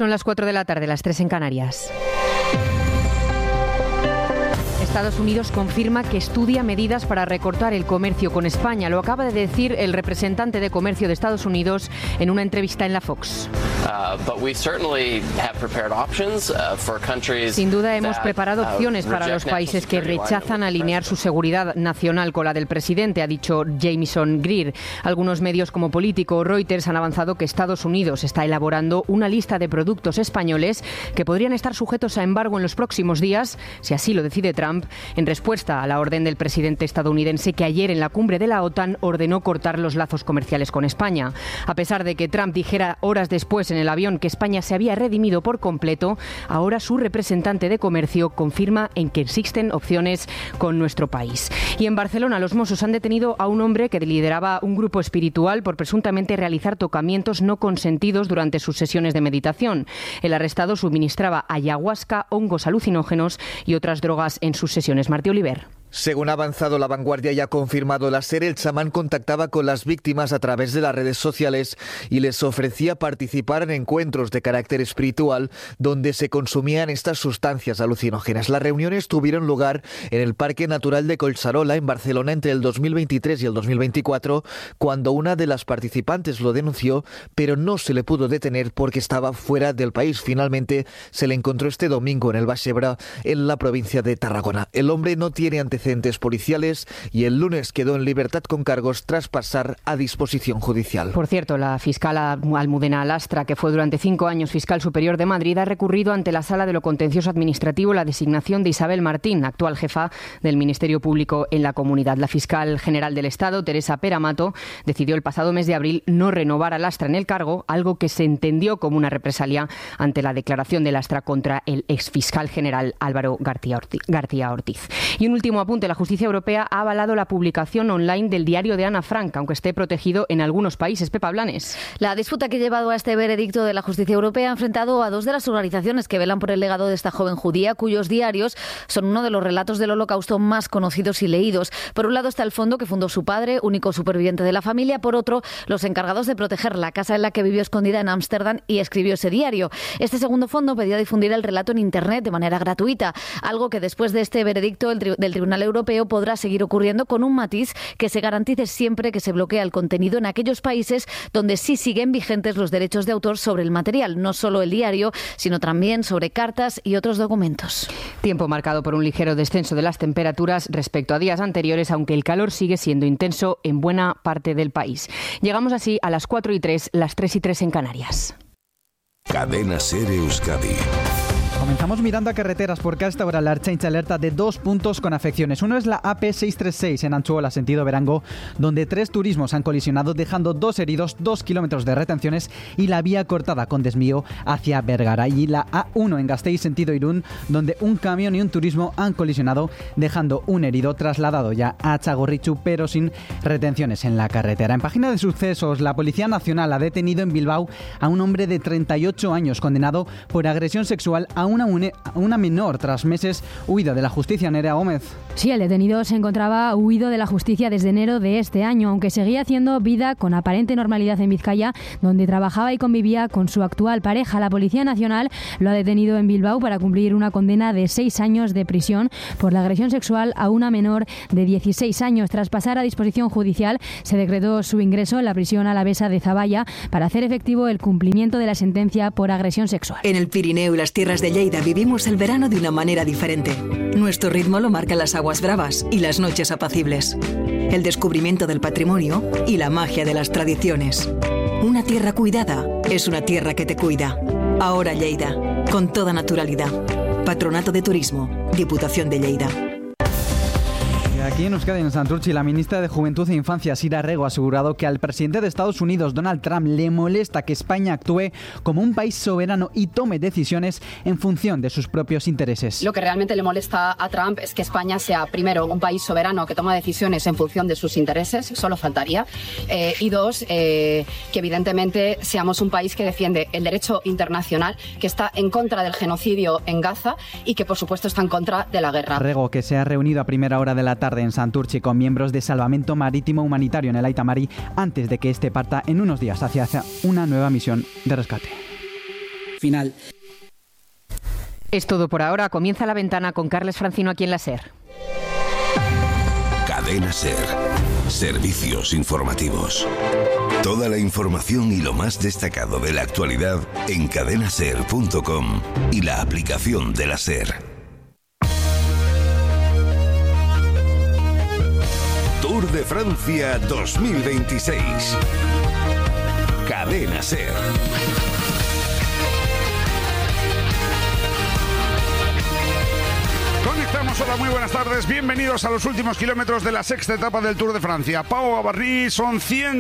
Son las 4 de la tarde, las 3 en Canarias. Estados Unidos confirma que estudia medidas para recortar el comercio con España. Lo acaba de decir el representante de comercio de Estados Unidos en una entrevista en la Fox. Sin duda hemos preparado opciones para los países que rechazan alinear su seguridad nacional con la del presidente, ha dicho Jamieson Greer. Algunos medios como Político o Reuters han avanzado que Estados Unidos está elaborando una lista de productos españoles que podrían estar sujetos a embargo en los próximos días, si así lo decide Trump, en respuesta a la orden del presidente estadounidense que ayer en la cumbre de la OTAN ordenó cortar los lazos comerciales con España. A pesar de que Trump dijera horas después en el avión que España se había redimido por completo, ahora su representante de comercio confirma en que existen opciones con nuestro país. Y en Barcelona los Mossos han detenido a un hombre que lideraba un grupo espiritual por presuntamente realizar tocamientos no consentidos durante sus sesiones de meditación. El arrestado suministraba ayahuasca, hongos alucinógenos y otras drogas en sus sesiones. Martí Oliver. Según ha avanzado La Vanguardia y ha confirmado la SER, el chamán contactaba con las víctimas a través de las redes sociales y les ofrecía participar en encuentros de carácter espiritual donde se consumían estas sustancias alucinógenas. Las reuniones tuvieron lugar en el Parque Natural de Collserola, en Barcelona, entre el 2023 y el 2024, cuando una de las participantes lo denunció, pero no se le pudo detener porque estaba fuera del país. Finalmente se le encontró este domingo en el Baix Ebre, en la provincia de Tarragona. El hombre no tiene antecedentes policiales y el lunes quedó en libertad con cargos tras pasar a disposición judicial. Por cierto, la fiscal Almudena Lastra, que fue durante 5 años fiscal superior de Madrid, ha recurrido ante la Sala de lo Contencioso Administrativo la designación de Isabel Martín, actual jefa del Ministerio Público en la Comunidad. La fiscal general del Estado, Teresa Peramato, decidió el pasado mes de abril no renovar a Lastra en el cargo, algo que se entendió como una represalia ante la declaración de Lastra contra el exfiscal general Álvaro García Ortiz. Y un último apunte. La justicia europea ha avalado la publicación online del diario de Ana Frank, aunque esté protegido en algunos países. Pepa Blanes. La disputa que ha llevado a este veredicto de la justicia europea ha enfrentado a dos de las organizaciones que velan por el legado de esta joven judía, cuyos diarios son uno de los relatos del Holocausto más conocidos y leídos. Por un lado está el fondo que fundó su padre, único superviviente de la familia. Por otro, los encargados de proteger la casa en la que vivió escondida en Ámsterdam y escribió ese diario. Este segundo fondo pedía difundir el relato en Internet de manera gratuita, algo que después de este veredicto del Tribunal Europeo podrá seguir ocurriendo, con un matiz: que se garantice siempre que se bloquea el contenido en aquellos países donde sí siguen vigentes los derechos de autor sobre el material, no solo el diario, sino también sobre cartas y otros documentos. Tiempo marcado por un ligero descenso de las temperaturas respecto a días anteriores, aunque el calor sigue siendo intenso en buena parte del país. Llegamos así a las 4:03, las 3:03 en Canarias. Cadena SER Euskadi. Comenzamos mirando a carreteras porque a esta hora la Ertzaintza alerta de 2 puntos con afecciones. Uno es la AP636 en Antzuola, sentido Berango, donde 3 turismos han colisionado dejando 2 heridos, 2 kilómetros de retenciones y la vía cortada con desvío hacia Bergara. Y la A1 en Gasteiz, sentido Irún, donde un camión y un turismo han colisionado dejando un herido trasladado ya a Txagorritxu, pero sin retenciones en la carretera. En página de sucesos, la Policía Nacional ha detenido en Bilbao a un hombre de 38 años condenado por agresión sexual a una menor tras meses huido de la justicia. Nerea Gómez. Sí, el detenido se encontraba huido de la justicia desde enero de este año, aunque seguía haciendo vida con aparente normalidad en Vizcaya, donde trabajaba y convivía con su actual pareja. La Policía Nacional lo ha detenido en Bilbao para cumplir una condena de 6 años de prisión por la agresión sexual a una menor de 16 años. Tras pasar a disposición judicial, se decretó su ingreso en la prisión alavesa de Zaballa para hacer efectivo el cumplimiento de la sentencia por agresión sexual. En el Pirineo y las tierras de Lleida vivimos el verano de una manera diferente. Nuestro ritmo lo marcan las aguas bravas y las noches apacibles, el descubrimiento del patrimonio y la magia de las tradiciones. Una tierra cuidada es una tierra que te cuida. Ahora Lleida, con toda naturalidad. Patronato de Turismo, Diputación de Lleida. Aquí en Euskadi, en Santurtzi, la ministra de Juventud e Infancia, Sira Rego, ha asegurado que al presidente de Estados Unidos, Donald Trump, le molesta que España actúe como un país soberano y tome decisiones en función de sus propios intereses. Lo que realmente le molesta a Trump es que España sea, primero, un país soberano que toma decisiones en función de sus intereses, solo faltaría, y dos, que evidentemente seamos un país que defiende el derecho internacional, que está en contra del genocidio en Gaza y que, por supuesto, está en contra de la guerra. Rego, que se ha reunido a primera hora de la tarde en Santurtzi con miembros de Salvamento Marítimo Humanitario en el Aita Mari antes de que este parta en unos días hacia una nueva misión de rescate. final. Es todo por ahora. Comienza La Ventana con Carles Francino aquí en la SER. Cadena SER. Servicios informativos. Toda la información y lo más destacado de la actualidad en cadenaser.com y la aplicación de la SER. Tour de Francia 2026. Cadena SER. Conectamos, hola, muy buenas tardes, bienvenidos a los últimos kilómetros de la sexta etapa del Tour de Francia. Pau Gavarní, son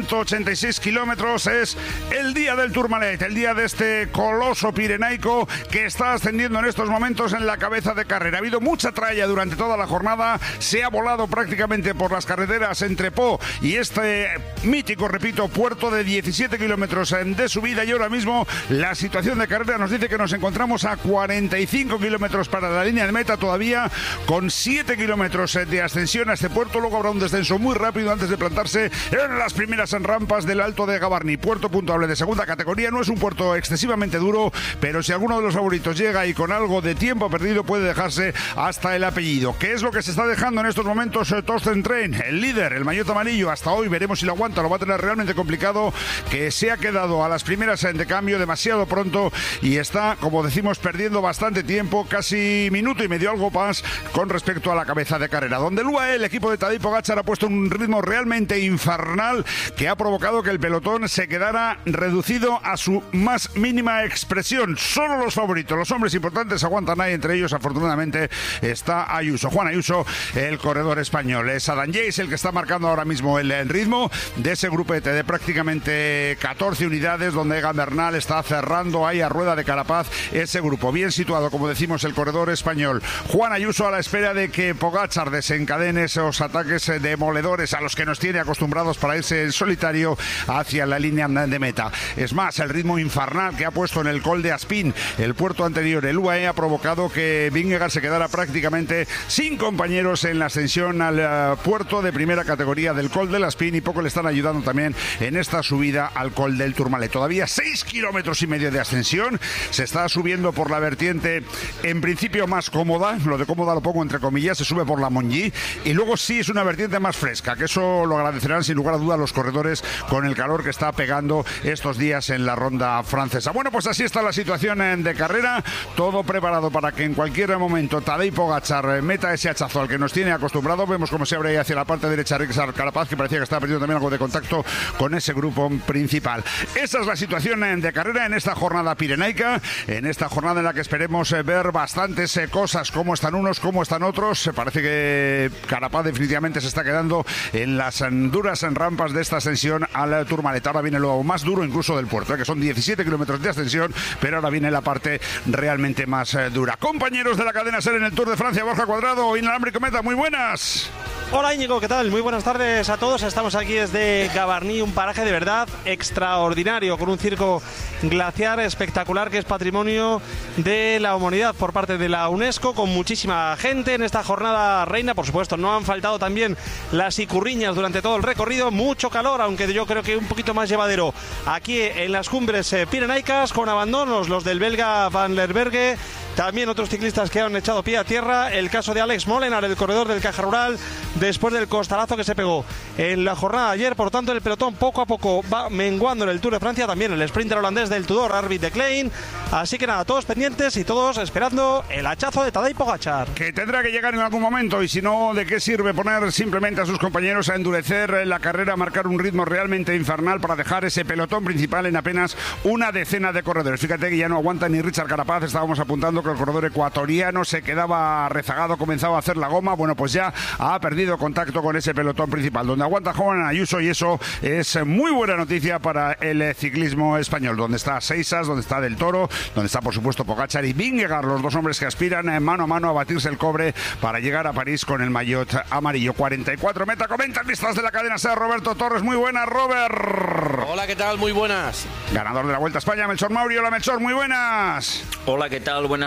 186 kilómetros, es el día del Tourmalet, el día de este coloso pirenaico que está ascendiendo en estos momentos en la cabeza de carrera. Ha habido mucha tralla durante toda la jornada, se ha volado prácticamente por las carreteras entre Pau y este mítico, repito, puerto de 17 kilómetros de subida, y ahora mismo la situación de carrera nos dice que nos encontramos a 45 kilómetros para la línea de meta, todavía con 7 kilómetros de ascensión a este puerto. Luego habrá un descenso muy rápido antes de plantarse en las primeras rampas del Alto de Gavarní. Puerto puntuable de segunda categoría, no es un puerto excesivamente duro, pero si alguno de los favoritos llega y con algo de tiempo perdido puede dejarse hasta el apellido. ¿Qué es lo que se está dejando en estos momentos Torsten Tren, el líder, el maillot amarillo? Hasta hoy veremos si lo aguanta, lo va a tener realmente complicado, que se ha quedado a las primeras de cambio demasiado pronto y está, como decimos, perdiendo bastante tiempo, casi minuto y medio, algo más, con respecto a la cabeza de carrera, donde el UAE, el equipo de Tadej Pogačar, ha puesto un ritmo realmente infernal que ha provocado que el pelotón se quedara reducido a su más mínima expresión. Solo los favoritos, los hombres importantes, aguantan ahí. Entre ellos, afortunadamente, está Ayuso, Juan Ayuso, el corredor español. Es Adam Yates el que está marcando ahora mismo el ritmo de ese grupete de prácticamente 14 unidades, donde Egan Bernal está cerrando ahí a rueda de Carapaz ese grupo. Bien situado, como decimos, el corredor español. Juan Ayuso a la espera de que Pogačar desencadene esos ataques demoledores a los que nos tiene acostumbrados para irse en solitario hacia la línea de meta. Es más, el ritmo infernal que ha puesto en el Col de Aspin, el puerto anterior, el UAE, ha provocado que Vingegaard se quedara prácticamente sin compañeros en la ascensión al puerto de primera categoría del Col de Aspin, y poco le están ayudando también en esta subida al Col del Tourmalet. Todavía 6,5 kilómetros de ascensión, se está subiendo por la vertiente en principio más cómoda, lo de cómoda lo pongo entre comillas, se sube por la Monji, y luego sí es una vertiente más fresca, que eso lo agradecerán sin lugar a duda los corredores con el calor que está pegando estos días en la ronda francesa. Bueno, pues así está la situación de carrera, todo preparado para que en cualquier momento Tadej Pogačar meta ese hachazo al que nos tiene acostumbrado. Vemos cómo se abre ahí hacia la parte derecha Richard Carapaz, que parecía que estaba perdiendo también algo de contacto con ese grupo principal. Esa es la situación de carrera en esta jornada pirenaica, en esta jornada en la que esperemos ver bastantes cosas, cómo están unos, cómo están otros. Parece que Carapaz definitivamente se está quedando en las duras rampas de esta ascensión al Tourmalet. Ahora viene lo más duro incluso del puerto, que son 17 kilómetros de ascensión, pero ahora viene la parte realmente más dura. Compañeros de la cadena SER en el Tour de Francia, Borja Cuadrado, Inalámbrico Meta, muy buenas. Hola Íñigo, ¿qué tal? Muy buenas tardes a todos. Estamos aquí desde Gavarní, un paraje de verdad extraordinario, con un circo glaciar espectacular que es patrimonio de la humanidad por parte de la UNESCO, con muchísima gente en esta jornada reina. Por supuesto, no han faltado también las icurriñas durante todo el recorrido, mucho calor, aunque yo creo que un poquito más llevadero aquí en las cumbres pirenaicas, con abandonos, los del belga Van Lerberghe, también otros ciclistas que han echado pie a tierra. El caso de Alex Molenaar, el corredor del Caja Rural, después del costalazo que se pegó en la jornada de ayer. Por tanto, el pelotón poco a poco va menguando en el Tour de Francia, también el sprinter holandés del Tudor, Arvid de Klein. Así que nada, todos pendientes y todos esperando el hachazo de Tadej Pogačar, que tendrá que llegar en algún momento, y si no, ¿de qué sirve poner simplemente a sus compañeros a endurecer la carrera, a marcar un ritmo realmente infernal para dejar ese pelotón principal en apenas una decena de corredores? Fíjate que ya no aguanta ni Richard Carapaz. Estábamos apuntando que el corredor ecuatoriano se quedaba rezagado, comenzaba a hacer la goma. Bueno, pues ya ha perdido contacto con ese pelotón principal, donde aguanta Juan Ayuso, y eso es muy buena noticia para el ciclismo español, donde está Seisas, donde está Del Toro, donde está por supuesto Pogačar y Vingegaard, los dos hombres que aspiran mano a mano a batirse el cobre para llegar a París con el maillot amarillo. 44 meta, comentan vistas de la cadena SER, Roberto Torres. Muy buenas, Robert. Hola, ¿qué tal? Muy buenas. Ganador de la Vuelta a España, Melchor Mauri. Hola, Melchor, muy buenas. Hola, ¿qué tal? Buenas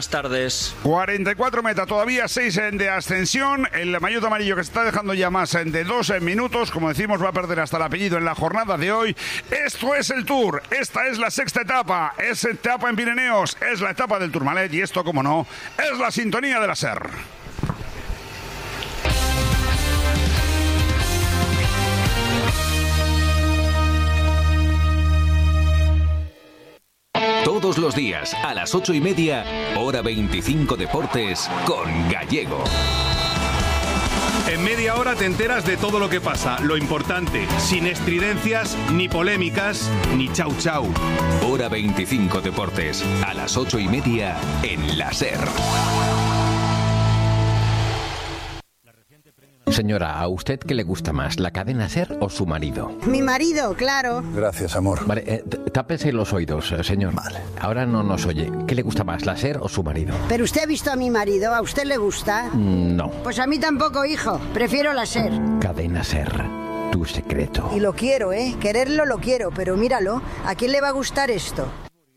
buenas tardes. 44 meta, todavía 6 de ascensión. El maillot amarillo que se está dejando ya más de 2 minutos. Como decimos, va a perder hasta el apellido en la jornada de hoy. Esto es el Tour. Esta es la sexta etapa. Es etapa en Pirineos. Es la etapa del Tourmalet. Y esto, como no, es la sintonía de la SER. Todos los días, a las 8:30, Hora 25 Deportes con Gallego. En media hora te enteras de todo lo que pasa, lo importante, sin estridencias, ni polémicas, ni chau chau. Hora 25 Deportes, a las 8:30 en la SER. Señora, ¿a usted qué le gusta más, la cadena SER o su marido? Mi marido, claro. Gracias, amor. Vale, tápese los oídos, señor. Vale. Ahora no nos oye. ¿Qué le gusta más, la SER o su marido? ¿Pero usted ha visto a mi marido? ¿A usted le gusta? No. Pues a mí tampoco, hijo. Prefiero la SER. Cadena SER, tu secreto. Y lo quiero, Quererlo lo quiero, pero míralo. ¿A quién le va a gustar esto?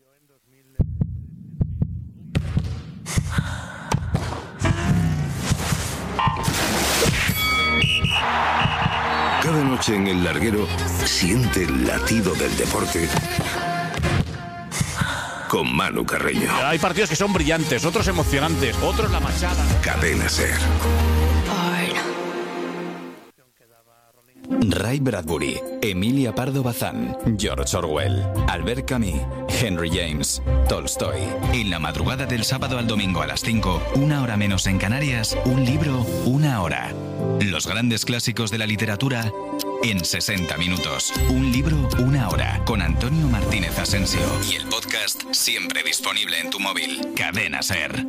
Cada noche en El Larguero, siente el latido del deporte con Manu Carreño. Hay partidos que son brillantes, otros emocionantes, otros la machada. Cadena SER. Ray Bradbury, Emilia Pardo Bazán, George Orwell, Albert Camus, Henry James, Tolstoy. En la madrugada del sábado al domingo a las 5, 1 hora menos en Canarias, un libro, 1 hora. Los grandes clásicos de la literatura en 60 minutos. Un libro, 1 hora. Con Antonio Martínez Asensio. Y el podcast siempre disponible en tu móvil. Cadena SER.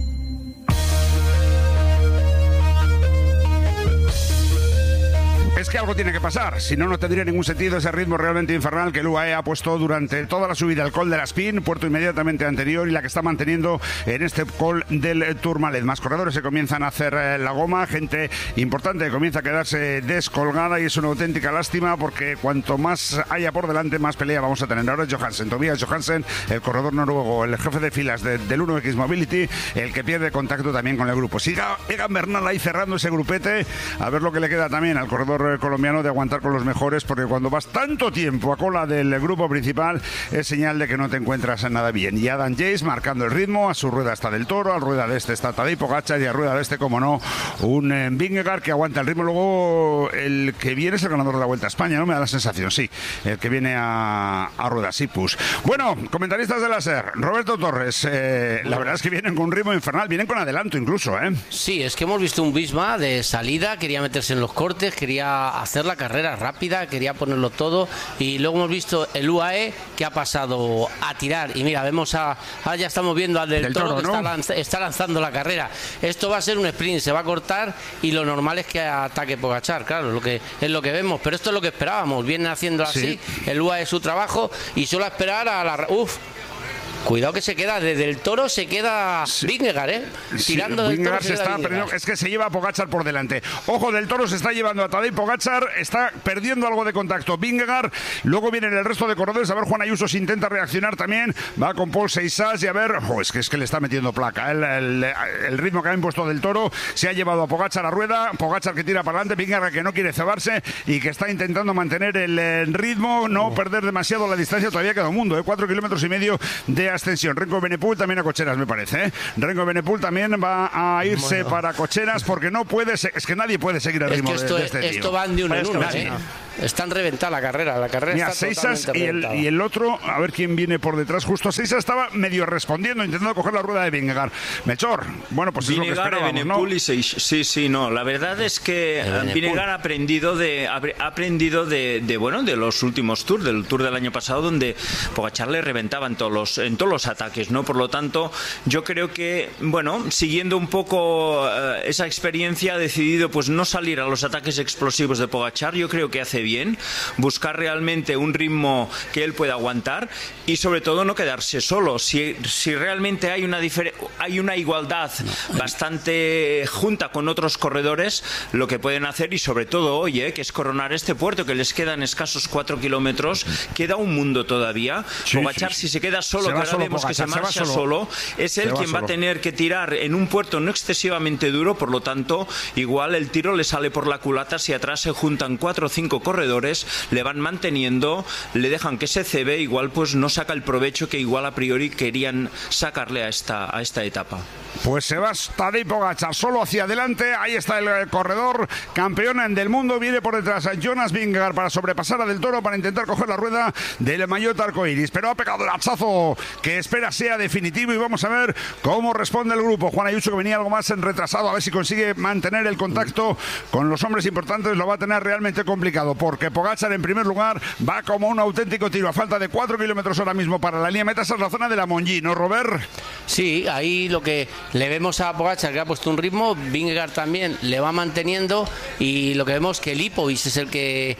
Es que algo tiene que pasar, si no, no tendría ningún sentido ese ritmo realmente infernal que el UAE ha puesto durante toda la subida al Col de la Espín, puerto inmediatamente anterior, y la que está manteniendo en este Col del Tourmalet. Más corredores se comienzan a hacer la goma, gente importante que comienza a quedarse descolgada, y es una auténtica lástima porque cuanto más haya por delante, más pelea vamos a tener. Ahora es Johansen, Tobias Johansen, el corredor noruego, el jefe de filas del 1X Mobility, el que pierde contacto también con el grupo. Siga Egan Bernal ahí cerrando ese grupete, a ver lo que le queda también al corredor colombiano de aguantar con los mejores, porque cuando vas tanto tiempo a cola del grupo principal es señal de que no te encuentras en nada bien. Y Adam Yates marcando el ritmo, a su rueda está Del Toro, a rueda de este está Tadej Pogačar, y a rueda de este, como no, un Vingegaard que aguanta el ritmo. Luego el que viene es el ganador de la Vuelta a España, ¿no? Me da la sensación, sí, el que viene a rueda, sí, pues. Bueno, comentaristas de la SER, Roberto Torres, la verdad es que vienen con un ritmo infernal, vienen con adelanto incluso, ¿eh? Sí, es que hemos visto un Visma de salida, quería meterse en los cortes, quería hacer la carrera rápida, quería ponerlo todo, y luego hemos visto el UAE que ha pasado a tirar, y mira, vemos ahora ya estamos viendo al del Toro, que ¿no? está lanzando la carrera. Esto va a ser un sprint, se va a cortar, y lo normal es que ataque Pogačar, claro, es lo que vemos, pero esto es lo que esperábamos, vienen haciendo así, sí. El UAE su trabajo, y solo a esperar a la... Cuidado que se queda, desde el Toro se queda Vingegaard, tirando del Toro. Se está perdiendo, es que se lleva a Pogačar por delante. Ojo, del Toro se está llevando a Tadej Pogačar, está perdiendo algo de contacto Vingegaard. Luego vienen el resto de corredores, a ver, Juan Ayuso se intenta reaccionar también, va con Paul Seixas, y a ver, es que le está metiendo placa. El ritmo que ha impuesto del Toro se ha llevado a Pogačar a rueda, Pogačar que tira para adelante, Vingegaard que no quiere cebarse y que está intentando mantener el ritmo, no perder demasiado la distancia. Todavía queda un mundo, 4 kilómetros y medio de ascensión. Renko Benepul también a Cocheras, me parece, Renko Benepul también va a irse para Cocheras, porque no puede es que nadie puede seguir el ritmo de este tío. Esto van de uno en uno, Están reventada la carrera Mira, está Seixas totalmente y el otro, a ver quién viene por detrás. Justo Seixas estaba medio respondiendo, intentando coger la rueda de Vingegaard. Melchor, bueno, pues Vingegaard, es lo que esperábamos, Benepul, ¿no? y sí, no, la verdad es que Vingegaard ha aprendido de los últimos tours, del Tour del año pasado, donde Pogačar le reventaba en todos los ataques, ¿no? Por lo tanto, yo creo que, siguiendo un poco esa experiencia, ha decidido pues no salir a los ataques explosivos de Pogačar. Yo creo que hace bien buscar realmente un ritmo que él pueda aguantar, y sobre todo no quedarse solo. Si realmente hay una igualdad bastante junta con otros corredores, lo que pueden hacer, y sobre todo hoy, que es coronar este puerto, que les quedan escasos 4 kilómetros, queda un mundo todavía. Pogačar, si se queda solo cargando vemos que se marcha solo, es él quien va a tener que tirar en un puerto no excesivamente duro, por lo tanto, igual el tiro le sale por la culata si atrás se juntan 4 o 5 corredores, le van manteniendo, le dejan que se cebe, igual pues no saca el provecho que igual a priori querían sacarle a esta etapa. Pues se va Tadej Pogačar solo hacia adelante, ahí está el corredor campeón del mundo, viene por detrás a Jonas Vingegaard para sobrepasar a Del Toro, para intentar coger la rueda del maillot arcoiris, pero ha pegado el hachazo que espera sea definitivo y vamos a ver cómo responde el grupo. Juan Ayuso, que venía algo más en retrasado, a ver si consigue mantener el contacto con los hombres importantes, lo va a tener realmente complicado, porque Pogačar en primer lugar va como un auténtico tiro, a falta de 4 kilómetros ahora mismo para la línea meta. Esa es la zona de la Monji, ¿no, Robert? Sí, ahí lo que le vemos a Pogačar, que ha puesto un ritmo, Vingegaard también le va manteniendo, y lo que vemos que Lipovic es el que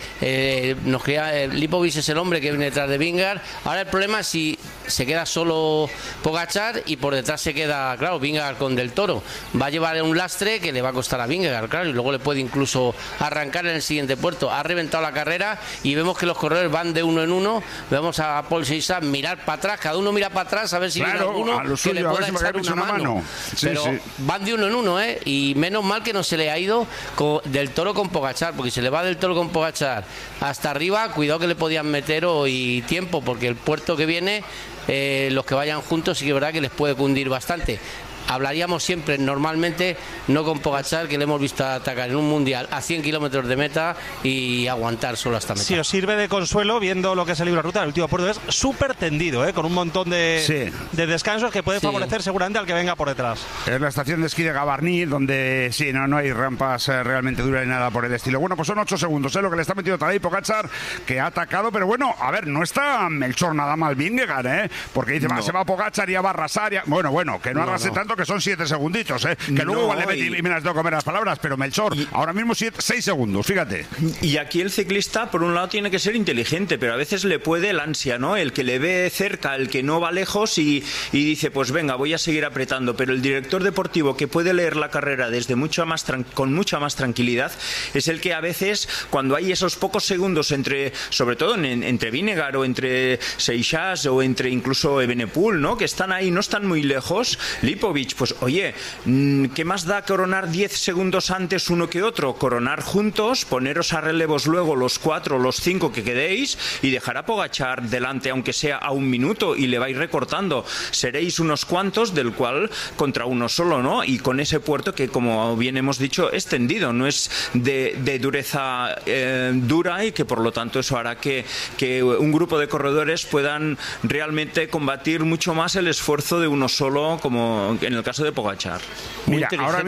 Lipovic es el hombre que viene detrás de Vingegaard. Ahora el problema es si se queda solo Pogačar y por detrás se queda, claro, Vingegaard con Del Toro. Va a llevar un lastre que le va a costar a Vingegaard, claro, y luego le puede incluso arrancar en el siguiente puerto. Ha reventado la carrera y vemos que los corredores van de uno en uno. Vemos a Paul Seiza mirar para atrás, cada uno mira para atrás a ver si viene alguno que le pueda echar una mano. Sí, pero van de uno en uno, y menos mal que no se le ha ido Del Toro con Pogačar, porque si le va Del Toro con Pogačar hasta arriba, cuidado que le podían meter hoy tiempo, porque el puerto que viene, los que vayan juntos sí que es verdad que les puede cundir bastante. Hablaríamos siempre, normalmente, no con Pogačar, que le hemos visto atacar en un mundial a 100 kilómetros de meta y aguantar solo hasta meta. Si os sirve de consuelo, viendo lo que es el libro de ruta, el último puerto es súper tendido, con un montón de descansos que puede favorecer seguramente al que venga por detrás. Es la estación de esquí de Gavarní, donde no hay rampas realmente duras ni nada por el estilo. Bueno, pues son 8 segundos, lo que le está metiendo Tadej Pogačar, que ha atacado, pero bueno, a ver, no está Melchor nada mal Vingegaard, porque dice, se va Pogačar y ya va a arrasar. Bueno, que no arrase tanto, que son 7 segunditos, que luego igual le metí y me las tengo que comer las palabras, pero Melchor, ahora mismo 6 segundos, fíjate. Y aquí el ciclista, por un lado, tiene que ser inteligente, pero a veces le puede el ansia, ¿no? El que le ve cerca, el que no va lejos y dice, pues venga, voy a seguir apretando, pero el director deportivo que puede leer la carrera desde con mucha más tranquilidad es el que a veces, cuando hay esos pocos segundos sobre todo entre Vingegaard o entre Seixas o entre incluso Evenepoel, ¿no? Que están ahí, no están muy lejos, Lipovic, pues oye, ¿qué más da coronar 10 segundos antes uno que otro? Coronar juntos, poneros a relevos luego los 4 o los 5 que quedéis y dejar a Pogačar delante, aunque sea a 1 minuto, y le vais recortando. Seréis unos cuantos, del cual contra uno solo, ¿no? Y con ese puerto que, como bien hemos dicho, es tendido, no es de dureza dura, y que por lo tanto eso hará que un grupo de corredores puedan realmente combatir mucho más el esfuerzo de uno solo, como en el caso de Pogačar. Mira, ahora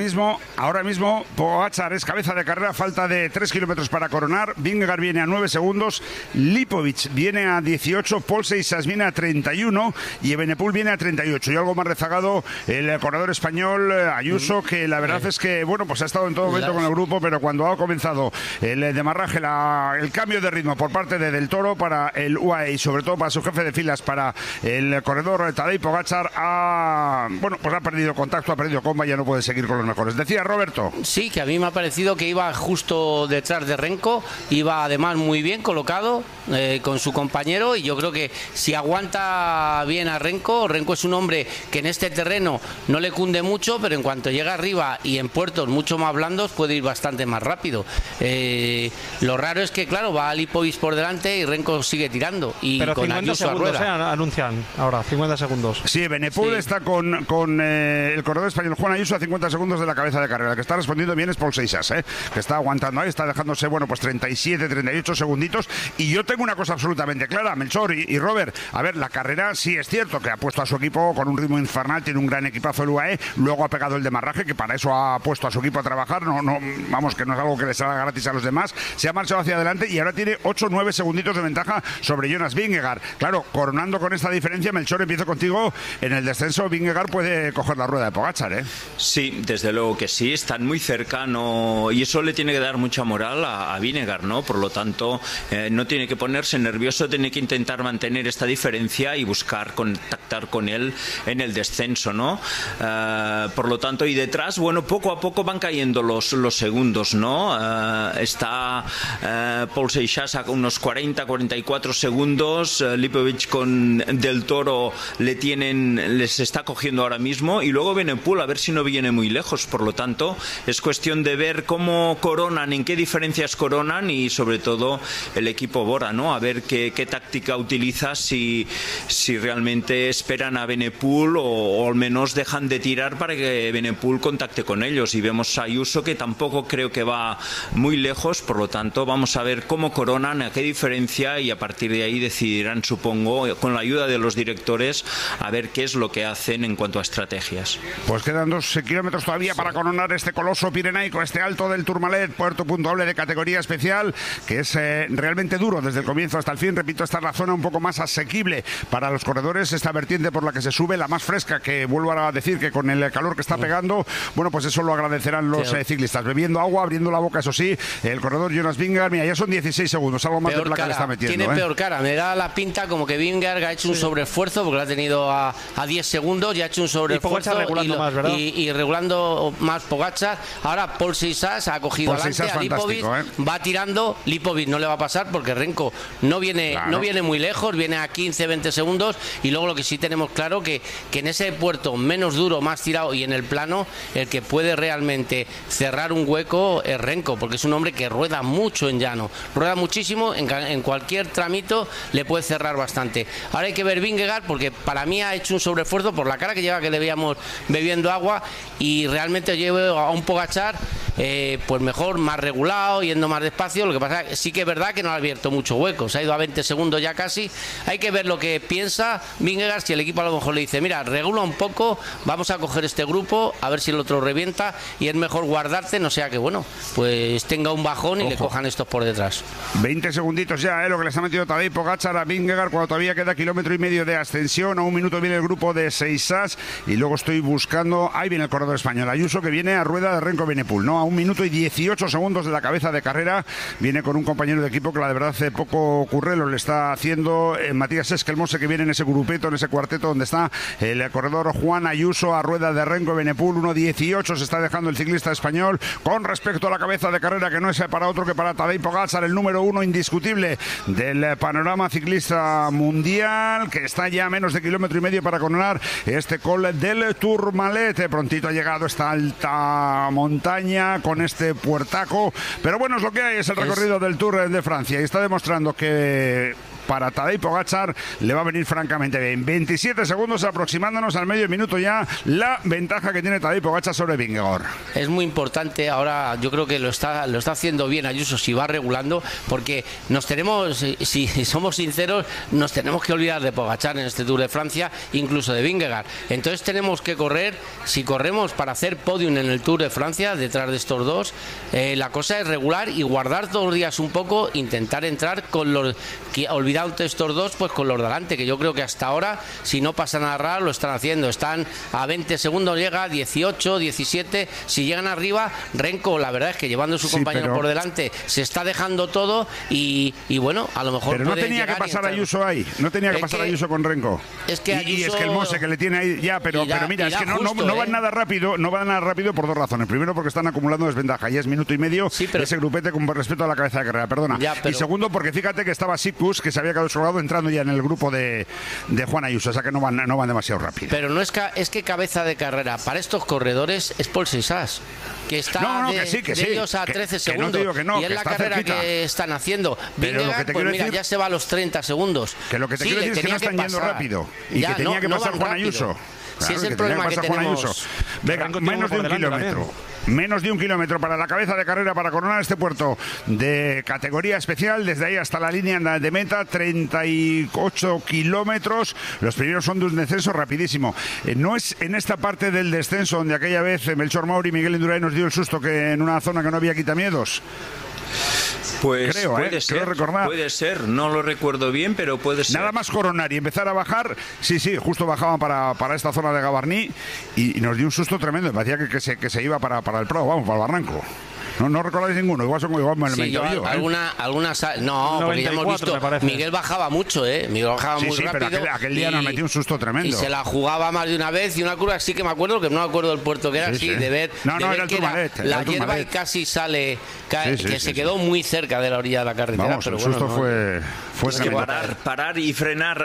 mismo Pogačar es cabeza de carrera, falta de 3 kilómetros para coronar. Vingegaard viene a 9 segundos, Lipovic viene a 18, Paul Seixas viene a 31 y Evenepoel viene a 38. Y algo más rezagado el corredor español Ayuso, que la verdad es que, bueno, pues ha estado en todo momento con el grupo, pero cuando ha comenzado el demarraje, el cambio de ritmo por parte de Del Toro para el UAE y sobre todo para su jefe de filas, para el corredor Tadej Pogačar, ha perdido contacto, ha perdido comba, ya no puede seguir con los mejores. Decía Roberto. Sí, que a mí me ha parecido que iba justo detrás de Renko, iba además muy bien colocado con su compañero, y yo creo que si aguanta bien a Renko es un hombre que en este terreno no le cunde mucho, pero en cuanto llega arriba y en puertos mucho más blandos puede ir bastante más rápido. Lo raro es que, claro, va Lipovic por delante y Renko sigue tirando. Y pero con 50 Ayuso segundos anuncian ahora, 50 segundos. Sí, Evenepoel está con el corredor español Juan Ayuso a 50 segundos de la cabeza de carrera. El que está respondiendo bien es Paul Seixas, que está aguantando ahí, está dejándose, 37, 38 segunditos. Y yo tengo una cosa absolutamente clara, Melchor y Robert. A ver, la carrera sí es cierto que ha puesto a su equipo con un ritmo infernal, tiene un gran equipazo el UAE, luego ha pegado el demarraje, que para eso ha puesto a su equipo a trabajar, vamos, que no es algo que les haga gratis a los demás, se ha marchado hacia adelante y ahora tiene 8 o 9 segunditos de ventaja sobre Jonas Vingegaard. Claro, coronando con esta diferencia, Melchor, empiezo contigo, en el descenso Vingegaard puede coger coger la rueda de Pogačar, ¿eh? Sí, desde luego que sí, están muy cercano y eso le tiene que dar mucha moral a Vingegaard, ¿no? Por lo tanto, no tiene que ponerse nervioso, tiene que intentar mantener esta diferencia y buscar contactar con él en el descenso, ¿no? Por lo tanto, y detrás, bueno, poco a poco van cayendo los segundos, ¿no? Está Paul Seixas a unos 40-44 segundos, Lipovic con Del Toro les está cogiendo ahora mismo, y luego Evenepoel a ver si no viene muy lejos. Por lo tanto, es cuestión de ver cómo coronan, en qué diferencias coronan, y sobre todo el equipo Bora, ¿no? A ver qué táctica utiliza, si realmente esperan a Evenepoel o al menos dejan de tirar para que Evenepoel contacte con ellos. Y vemos a Ayuso, que tampoco creo que va muy lejos. Por lo tanto, vamos a ver cómo coronan, a qué diferencia, y a partir de ahí decidirán, supongo, con la ayuda de los directores, a ver qué es lo que hacen en cuanto a estrategias. Pues quedan 2 kilómetros todavía para coronar este coloso pirenaico, este Alto del Tourmalet, puerto puntuable de categoría especial, que es realmente duro desde el comienzo hasta el fin. Repito, esta es la zona un poco más asequible para los corredores, esta vertiente por la que se sube, la más fresca, que vuelvo a decir que con el calor que está pegando, bueno, pues eso lo agradecerán los ciclistas. Bebiendo agua, abriendo la boca, eso sí, el corredor Jonas Vingegaard, mira, ya son 16 segundos, algo más peor de placa le está metiendo. Tiene peor cara, me da la pinta como que Vingegaard ha hecho un sobreesfuerzo, porque lo ha tenido a 10 segundos, ya ha hecho un sobreesfuerzo y regulando más Pogačar. Ahora Paul Seixas ha cogido adelante a Lipovic, va tirando. Lipovic no le va a pasar porque Renko no viene muy lejos, viene a 15-20 segundos. Y luego lo que sí tenemos claro, que en ese puerto menos duro, más tirado, y en el plano, el que puede realmente cerrar un hueco es Renko, porque es un hombre que rueda mucho en llano, rueda muchísimo, en cualquier tramito le puede cerrar bastante. Ahora hay que ver Vingegaard, porque para mí ha hecho un sobreesfuerzo por la cara que lleva, que le veíamos bebiendo agua, y realmente llevo a un Pogačar pues mejor, más regulado, yendo más despacio. Lo que pasa es que sí que es verdad que no ha abierto mucho hueco, se ha ido a 20 segundos ya casi. Hay que ver lo que piensa Vingegaard, si el equipo a lo mejor le dice, mira, regula un poco, vamos a coger este grupo, a ver si el otro revienta, y es mejor guardarte, no sea que, bueno, pues tenga un bajón y le cojan estos por detrás. 20 segunditos ya, lo que le está metiendo Tadej Pogačar a Vingegaard, cuando todavía queda 1,5 kilómetros de ascensión. A 1 minuto viene el grupo de Seixas, y luego estoy buscando, ahí viene el corredor español Ayuso, que viene a rueda de Renko Evenepoel, ¿no? A 1 minuto y 18 segundos de la cabeza de carrera, viene con un compañero de equipo que la verdad hace poco currelo le está haciendo, Matías Esquelmose, que viene en ese grupeto, en ese cuarteto donde está el corredor Juan Ayuso a rueda de Renko Evenepoel. 1.18 se está dejando el ciclista español con respecto a la cabeza de carrera, que no es para otro que para Tadej Pogačar, el número 1 indiscutible del panorama ciclista mundial, que está ya a menos de 1,5 kilómetros para coronar este Col del Tourmalet. Prontito ha llegado esta alta montaña con este puertaco, pero bueno, es lo que hay, es el recorrido del Tour de Francia, y está demostrando que para Tadej Pogačar le va a venir francamente bien. 27 segundos aproximándonos al medio minuto ya, la ventaja que tiene Tadej Pogačar sobre Vingegaard. Es muy importante ahora, yo creo que lo está haciendo bien Ayuso, si va regulando, porque nos tenemos, si somos sinceros, nos tenemos que olvidar de Pogačar en este Tour de Francia, incluso de Vingegaard. Entonces tenemos que correr, si corremos para hacer podium en el Tour de Francia detrás de estos dos, la cosa es regular y guardar todos los días un poco, intentar entrar con los que olvidando estos dos, pues con los de delante, que yo creo que hasta ahora, si no pasa nada raro, lo están haciendo. Están a 20 segundos, llega 18, 17. Si llegan arriba, Renko, la verdad es que llevando a su compañero por delante, se está dejando todo, y bueno, a lo mejor. Pero no tenía que pasar Ayuso ahí, no tenía que pasar Ayuso con Renko. Es que Ayuso, y es que el Mose que le tiene ahí ya, pero mira, es que no van nada rápido, no van nada rápido por dos razones. Primero, porque están acumulando desventaja, ya es 1,5 minutos ese grupete con respecto a la cabeza de carrera, perdona. Y segundo, porque fíjate que estaba Sipkus, que se había quedado sobrado, entrando ya en el grupo de Juan Ayuso, o sea que no van demasiado rápido. Pero no es que cabeza de carrera para estos corredores es Paul Seixas, que está de ellos a 13 segundos, y es la carrera que están haciendo. Vingegaard, pues mira, ya se va a los 30 segundos. Que lo que te quiero decir es que no están yendo rápido, y que tenía que pasar Juan Ayuso. Si es el problema que tenemos. Venga, menos de 1 kilómetro. Menos de 1 kilómetro para la cabeza de carrera para coronar este puerto de categoría especial. Desde ahí hasta la línea de meta, 38 kilómetros. Los primeros son de un descenso rapidísimo. No es en esta parte del descenso donde aquella vez Melchor Mauri y Miguel Indurain nos dio el susto que en una zona que no había quitamiedos. Pues creo, puede recordar. Puede ser, no lo recuerdo bien, pero puede ser. Nada más coronar y empezar a bajar, sí, justo bajaban para esta zona de Gavarní y nos dio un susto tremendo. Me parecía que se iba para el Prado, vamos, para el Barranco. No recordáis ninguno, igual me sí, yo. No, porque ya hemos visto, Miguel bajaba mucho, Miguel bajaba muy rápido. Pero aquel día nos metió un susto tremendo. Y se la jugaba más de una vez y una curva sí que me acuerdo, que no me acuerdo del puerto que era, de ver era el Tourmalet, la hierba y casi sale, se quedó muy cerca de la orilla de la carretera. Vamos, pero el susto fue parar y frenar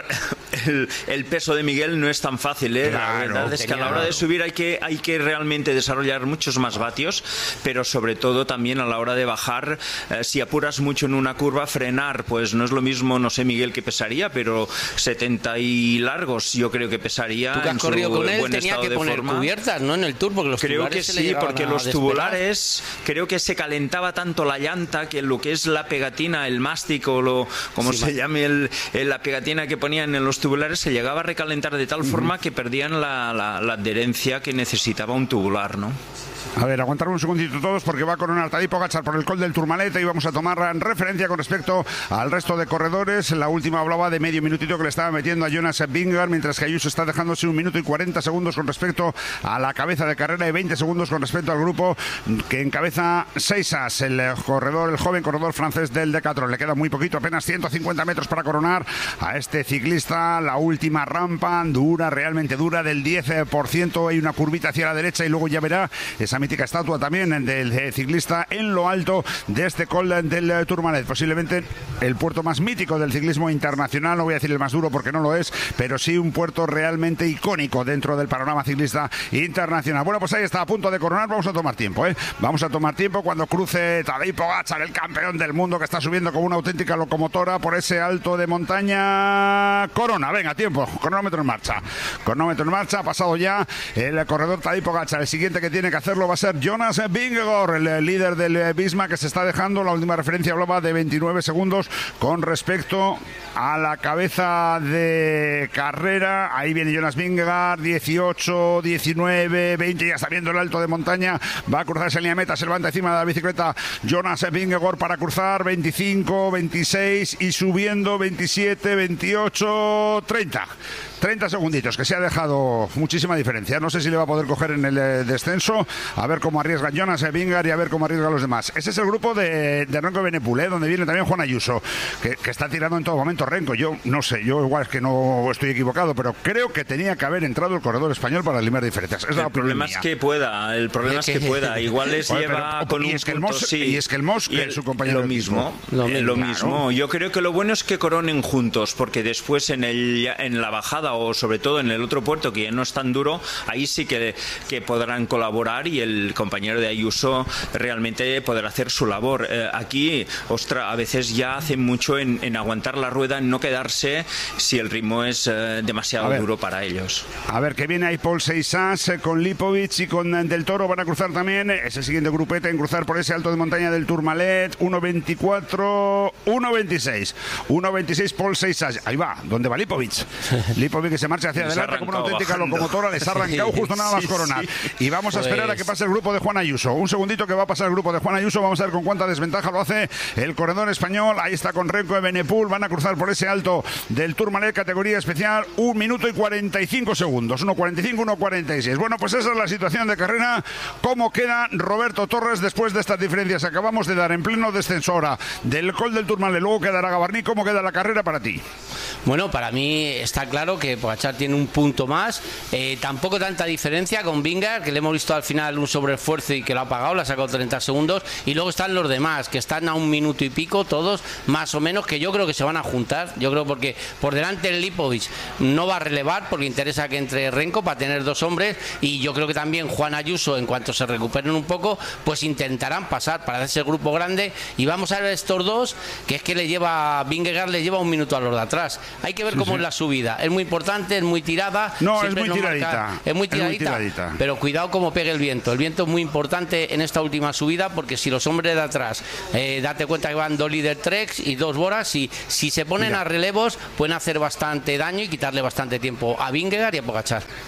el peso de Miguel no es tan fácil, La verdad es que a la hora de subir hay que realmente desarrollar muchos más vatios, pero sobre todo también a la hora de bajar, si apuras mucho en una curva, frenar, pues no es lo mismo, no sé Miguel qué pesaría, pero 70 y largos yo creo que pesaría. Tú que has corrido con él, tenía que poner cubiertas, ¿no? En el Tour, porque los tubulares creo que sí, porque los tubulares creo que se calentaba tanto la llanta que lo que es la pegatina, el mástic o como se llame la pegatina que ponían en los tubulares, se llegaba a recalentar de tal forma que perdían la adherencia que necesitaba un tubular, ¿no? A ver, aguantar un segundito todos porque va a coronar Tadej Pogačar por el Col del Tourmalet y vamos a tomar referencia con respecto al resto de corredores. La última hablaba de medio minutito que le estaba metiendo a Jonas Vingegaard, mientras que Ayuso está dejándose 1 minuto y 40 segundos con respecto a la cabeza de carrera y 20 segundos con respecto al grupo que encabeza Seisas, el joven corredor francés del Decathlon. Le queda muy poquito, apenas 150 metros para coronar a este ciclista. La última rampa dura, realmente dura, del 10%. Hay una curvita hacia la derecha y luego ya verá esa mítica estatua también del ciclista en lo alto de este Col del Tourmalet, posiblemente el puerto más mítico del ciclismo internacional. No voy a decir el más duro porque no lo es, pero sí un puerto realmente icónico dentro del panorama ciclista internacional. Bueno, pues ahí está, a punto de coronar. Vamos a tomar tiempo, Vamos a tomar tiempo cuando cruce Tadej Pogačar, el campeón del mundo que está subiendo como una auténtica locomotora por ese alto de montaña. Corona, venga, tiempo, cronómetro en marcha, ha pasado ya el corredor Tadej Pogačar. El siguiente que tiene que hacerlo va a ser Jonas Vingegaard, el líder del Visma, que se está dejando. La última referencia hablaba de 29 segundos con respecto a la cabeza de carrera. Ahí viene Jonas Vingegaard, 18, 19, 20, ya está viendo el alto de montaña, va a cruzar esa línea de meta, se levanta encima de la bicicleta Jonas Vingegaard para cruzar, 25, 26 y subiendo 27, 28, 30 segunditos, que se ha dejado muchísima diferencia. No sé si le va a poder coger en el descenso, a ver cómo arriesga Jonas Vingegaard y a ver cómo arriesga los demás. Ese es el grupo de Renko Evenepoel, donde viene también Juan Ayuso, que está tirando en todo momento Renko. Yo no sé, yo igual es que no estoy equivocado, pero creo que tenía que haber entrado el corredor español para eliminar diferencias. El problema es que pueda, igual les lleva con un punto, y es que el Mos que su compañero lo mismo. Yo creo que lo bueno es que coronen juntos, porque después en la bajada o sobre todo en el otro puerto que ya no es tan duro, ahí sí que podrán colaborar y el compañero de Ayuso realmente podrá hacer su labor. Aquí, a veces ya hacen mucho en aguantar la rueda, en no quedarse si el ritmo es demasiado duro para ellos. A ver, que viene ahí Paul Seisas con Lipovic y con Del Toro, van a cruzar también, es el siguiente grupete en cruzar por ese alto de montaña del Tourmalet, 1.24, 1.26 Paul Seisas, ahí va, donde va Lipovic que se marcha hacia adelante como una auténtica locomotora, les ha arrancado justo nada más coronar. Y vamos a esperar a que pase el grupo de Juan Ayuso. Un segundito que va a pasar el grupo de Juan Ayuso, vamos a ver con cuánta desventaja lo hace el corredor español. Ahí está con Renko Evenepoel, van a cruzar por ese alto del Tourmalet, categoría especial, 1 minuto y 45 segundos, 1.45, 1.46. Bueno, pues esa es la situación de carrera. ¿Cómo queda Roberto Torres después de estas diferencias? Acabamos de dar en pleno descenso ahora del Col del Tourmalet, luego quedará Gavarní. ¿Cómo queda la carrera para ti? Bueno, para mí está claro que Pogačar tiene un punto más, tampoco tanta diferencia con Vingegaard, que le hemos visto al final un sobreesfuerzo y que lo ha pagado, le ha sacado 30 segundos, y luego están los demás, que están a 1 minuto y pico, todos más o menos, que yo creo que se van a juntar, yo creo, porque por delante el Lipovic no va a relevar, porque interesa que entre Renko para tener 2 hombres, y yo creo que también Juan Ayuso, en cuanto se recuperen un poco, pues intentarán pasar para hacerse el grupo grande, y vamos a ver estos dos, que es que Vingegaard le lleva 1 minuto a los de atrás. Hay que ver cómo es la subida, es muy importante, es muy tirada. No, es muy tiradita. Es muy tiradita. Pero cuidado cómo pegue el viento. El viento es muy importante en esta última subida, porque si los hombres de atrás, date cuenta que van 2 líder treks y 2 boras, y si se ponen a relevos pueden hacer bastante daño y quitarle bastante tiempo a Vingegaard y a Pogačar.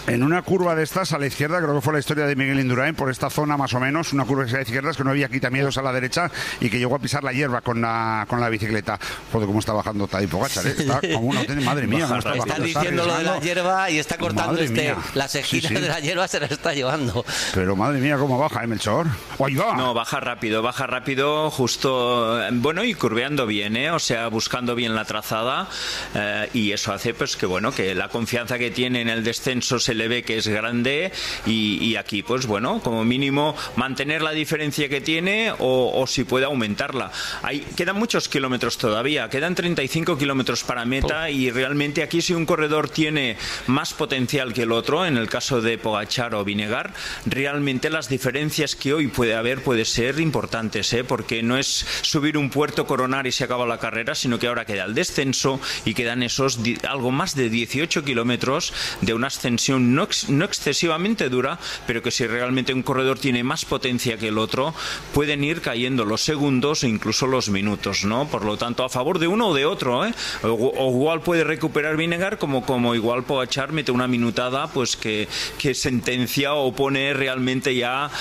En una curva de estas a la izquierda, creo que fue la historia de Miguel Indurain, por esta zona más o menos, una curva a la izquierda, es que no había quitamiedos a la derecha y que llegó a pisar la hierba con la bicicleta. Joder, cómo está bajando Tadej Pogačar, ¿eh? Está como una auténtica, madre mía. Está diciendo lo de la hierba y está cortando las esquinas de la hierba, se la está llevando. Pero madre mía, cómo baja, Melchor. ¡Ahí va! No, baja rápido, justo, bueno, y curveando bien, o sea, buscando bien la trazada, y eso hace pues que bueno, que la confianza que tiene en el descenso se le ve que es grande, y aquí pues bueno, como mínimo mantener la diferencia que tiene o si puede aumentarla. Quedan muchos kilómetros todavía, quedan 35 kilómetros para meta, y realmente aquí si un corredor tiene más potencial que el otro, en el caso de Pogačar o Vingegaard, realmente las diferencias que hoy puede haber puede ser importantes, porque no es subir un puerto, coronar y se acaba la carrera, sino que ahora queda el descenso y quedan esos algo más de 18 kilómetros de una ascensión no excesivamente dura, pero que si realmente un corredor tiene más potencia que el otro, pueden ir cayendo los segundos o incluso los minutos, ¿no? Por lo tanto, a favor de uno o de otro, o igual puede recuperar Vingegaard, como igual Pogačar mete una minutada pues que sentencia o pone realmente ya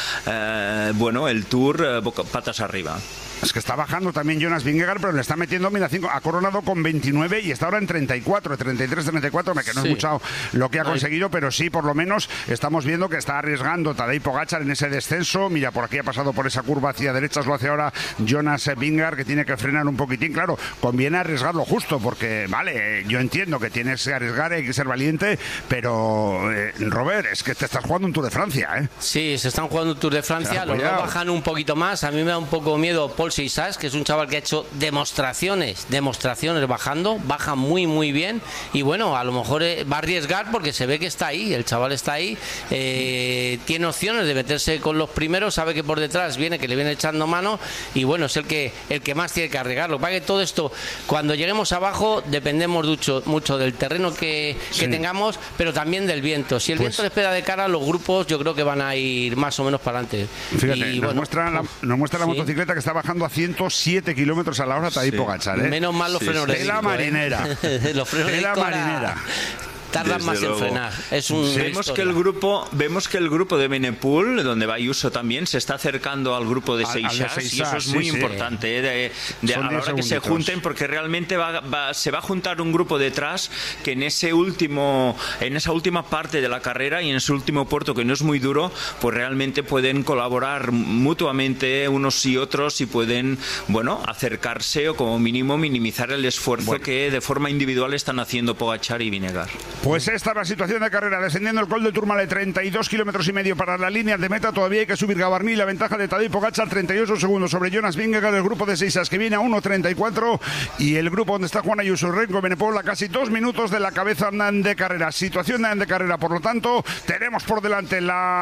el Tour patas arriba. Es que está bajando también Jonas Vingegaard, pero le está metiendo, mira, 5, ha coronado con 29 y está ahora en 34, 33, 34, que no es mucho lo que ha conseguido, pero sí, por lo menos, estamos viendo que está arriesgando Tadej Pogačar en ese descenso. Mira, por aquí ha pasado por esa curva hacia derechas, lo hace ahora Jonas Vingegaard, que tiene que frenar un poquitín. Claro, conviene arriesgarlo justo, porque, vale, yo entiendo que tienes que arriesgar, hay que ser valiente, pero, Robert, es que te estás jugando un Tour de Francia, ¿eh? Sí, se están jugando un Tour de Francia, los dos bajan un poquito más, a mí me da un poco miedo Paul Sisas, que es un chaval que ha hecho demostraciones bajando, baja muy bien, y bueno, a lo mejor va a arriesgar porque se ve que está ahí, el chaval está ahí, tiene opciones de meterse con los primeros, sabe que por detrás que le viene echando mano, y bueno, es el que más tiene que arriesgar. Lo que pasa es que todo esto, cuando lleguemos abajo, dependemos mucho del terreno que tengamos, pero también del viento. Si el viento les pega de cara, los grupos yo creo que van a ir más o menos para adelante. Fíjate, nos muestra la motocicleta que está bajando a 107 kilómetros a la hora Tadej Pogačar, ¿eh? Menos mal los frenos de la marinera. Los frenos de la marinera. Tardan más en frenar. Vemos que el grupo de Benepul, donde va Ayuso también, se está acercando al grupo de Seixas, y eso es muy importante, a la hora que se junten, porque realmente se va a juntar un grupo detrás que en esa última parte de la carrera y en ese último puerto, que no es muy duro, pues realmente pueden colaborar mutuamente unos y otros, y pueden acercarse o como mínimo minimizar el esfuerzo que de forma individual están haciendo Pogačar y Vingegaard. Pues esta es la situación de carrera, descendiendo el Col del Tourmalet, 32 kilómetros y medio para la línea de meta. Todavía hay que subir Gavarní, la ventaja de Tadej Pogačar, 38 segundos sobre Jonas Vingegaard, el grupo de Seixas, que viene a 1.34, y el grupo donde está Juan Ayuso, Renko Benepol, a casi 2 minutos de la cabeza de carrera. Situación de carrera, por lo tanto, tenemos por delante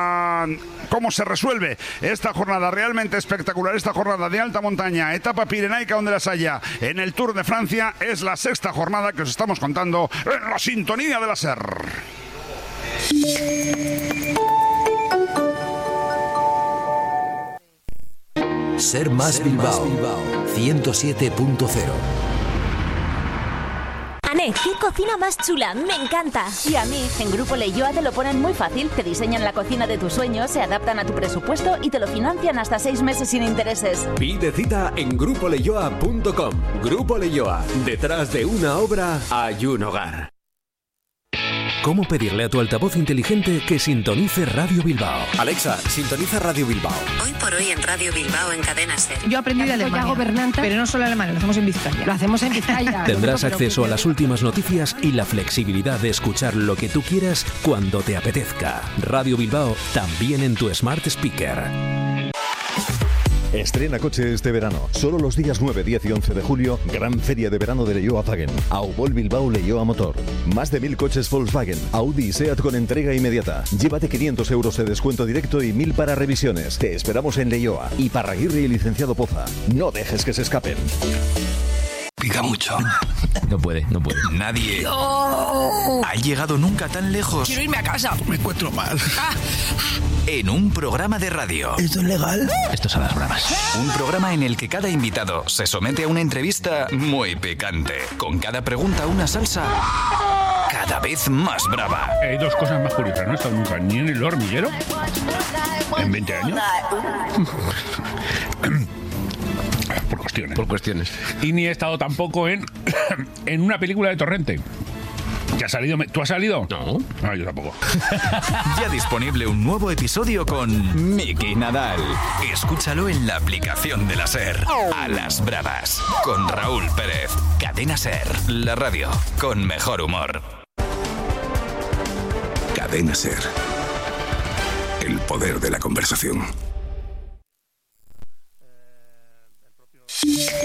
cómo se resuelve esta jornada realmente espectacular, esta jornada de alta montaña, etapa pirenaica donde las haya en el Tour de Francia. Es la sexta jornada que os estamos contando en la sintonía de la SER. Ser Más Bilbao 107.0. Ané, qué cocina más chula, me encanta. Y a mí, en Grupo Leioa te lo ponen muy fácil. Te diseñan la cocina de tus sueños, se adaptan a tu presupuesto y te lo financian hasta 6 meses sin intereses. Pide cita en grupoleioa.com. Grupo Leioa, detrás de una obra hay un hogar. ¿Cómo pedirle a tu altavoz inteligente que sintonice Radio Bilbao? Alexa, sintoniza Radio Bilbao. Hoy por hoy en Radio Bilbao, en Cadena SER. Yo aprendí de Alemania, pero no solo alemán, lo hacemos en Vizcaya. Lo hacemos en Vizcaya. Tendrás acceso a las últimas noticias y la flexibilidad de escuchar lo que tú quieras cuando te apetezca. Radio Bilbao, también en tu Smart Speaker. Estrena coche este verano. Solo los días 9, 10 y 11 de julio, gran feria de verano de Leioa-Wagen. Aubol Bilbao Leioa Motor. Más de 1000 coches Volkswagen, Audi y SEAT con entrega inmediata. Llévate 500 euros de descuento directo y 1000 para revisiones. Te esperamos en Leioa, Iparraguirre y Licenciado Poza. No dejes que se escapen. Pica mucho. No puede. Nadie ha llegado nunca tan lejos. Quiero irme a casa. Me encuentro mal. En un programa de radio. ¿Esto es legal? Esto es a las bravas. Un programa en el que cada invitado se somete a una entrevista muy picante. Con cada pregunta una salsa cada vez más brava. Hay dos cosas más curiosas, no he estado nunca ni en El Hormiguero en 20 años. Por cuestiones. Y ni he estado tampoco en una película de Torrente. ¿Ya ha salido? ¿Tú has salido? No. No, yo tampoco. Ya disponible un nuevo episodio con Miki Nadal. Escúchalo en la aplicación de la SER. A las bravas. Con Raúl Pérez. Cadena SER. La radio con mejor humor. Cadena SER. El poder de la conversación.